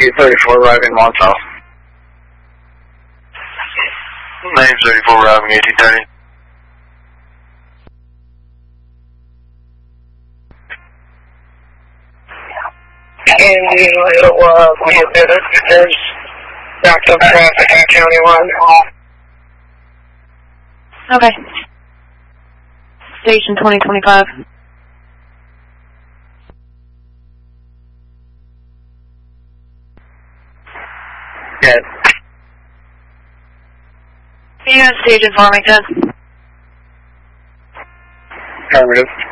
34 arriving Montauk. Name 34 arriving 1830. And it'll be a bit of there's backed up traffic on County Line. Okay. Station 2025. Dead. You got station Farmington. Affirmative.